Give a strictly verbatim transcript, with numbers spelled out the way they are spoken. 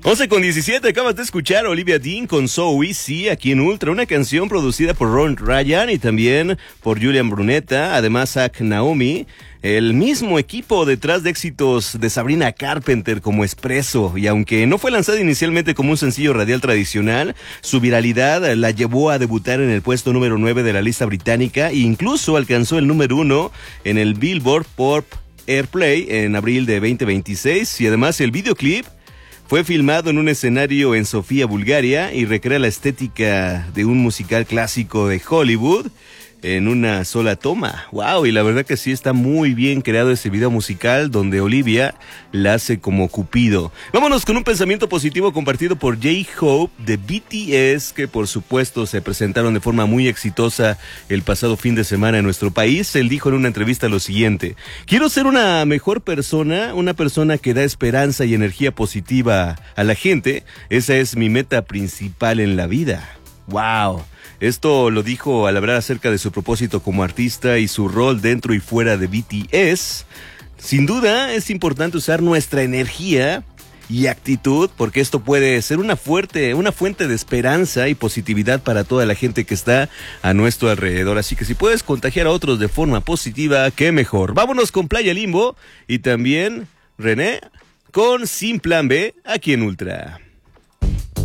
once con diecisiete, acabas de escuchar Olivia Dean con So Easy aquí en Ultra, una canción producida por Ron Ryan y también por Julian Brunetta, además Zach Naomi, el mismo equipo detrás de éxitos de Sabrina Carpenter como Espresso, y aunque no fue lanzada inicialmente como un sencillo radial tradicional, su viralidad la llevó a debutar en el puesto número nueve de la lista británica e incluso alcanzó el número uno en el Billboard Pop Airplay en abril de veinte veintiséis, y además el videoclip fue filmado en un escenario en Sofía, Bulgaria, y recrea la estética de un musical clásico de Hollywood en una sola toma. Wow, y la verdad que sí está muy bien creado ese video musical donde Olivia la hace como Cupido. Vámonos con un pensamiento positivo compartido por J-Hope de B T S, que por supuesto se presentaron de forma muy exitosa el pasado fin de semana en nuestro país. Él dijo en una entrevista lo siguiente: quiero ser una mejor persona, una persona que da esperanza y energía positiva a la gente. Esa es mi meta principal en la vida. Wow. Esto lo dijo al hablar acerca de su propósito como artista y su rol dentro y fuera de B T S. Sin duda es importante usar nuestra energía y actitud, porque esto puede ser una fuerte, una fuente de esperanza y positividad para toda la gente que está a nuestro alrededor. Así que si puedes contagiar a otros de forma positiva, qué mejor. Vámonos con Playa Limbo y también René con Sin Plan B aquí en Ultra.